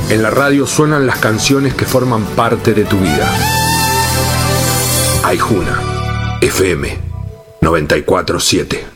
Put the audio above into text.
En la radio suenan las canciones que forman parte de tu vida. Aijuna, FM 94.7.